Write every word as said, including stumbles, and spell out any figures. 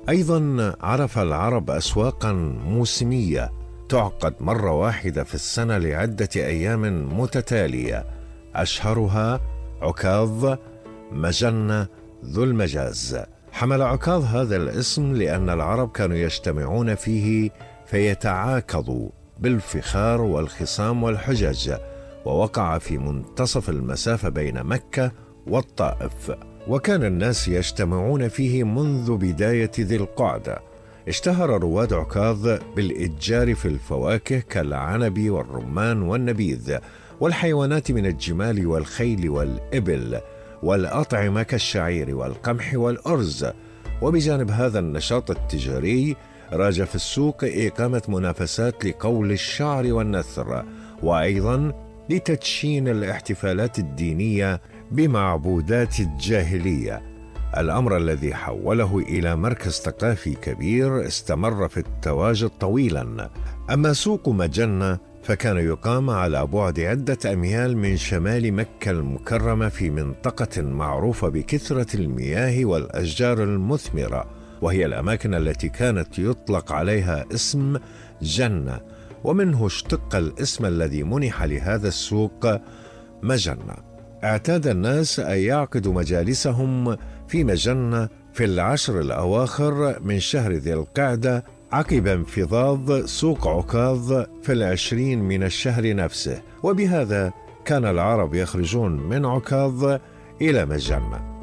أيضا عرف العرب أسواقا موسمية تعقد مرة واحدة في السنة لعدة أيام متتالية، أشهرها عكاظ، مجنة، ذو المجاز. حمل عكاظ هذا الاسم لأن العرب كانوا يجتمعون فيه فيتعاكظوا بالفخار والخصام والحجج، ووقع في منتصف المسافة بين مكة والطائف، وكان الناس يجتمعون فيه منذ بداية ذي القعدة. اشتهر رواد عكاظ بالإتجار في الفواكه كالعنب والرمان والنبيذ، والحيوانات من الجمال والخيل والإبل، والأطعمة كالشعير والقمح والأرز. وبجانب هذا النشاط التجاري راج في السوق إقامة منافسات لقول الشعر والنثر، وأيضا لتدشين الاحتفالات الدينية بمعبودات الجاهلية، الأمر الذي حوله إلى مركز ثقافي كبير استمر في التواجد طويلا. أما سوق مجنة فكان يقام على بعد عدة أميال من شمال مكة المكرمة في منطقة معروفة بكثرة المياه والأشجار المثمرة، وهي الأماكن التي كانت يطلق عليها اسم جنة، ومنه اشتق الاسم الذي منح لهذا السوق مجنة. اعتاد الناس أن يعقدوا مجالسهم في مجنة في العشر الأواخر من شهر ذي القعدة عقب انفضاض سوق عكاظ في العشرين من الشهر نفسه، وبهذا كان العرب يخرجون من عكاظ إلى مجنة.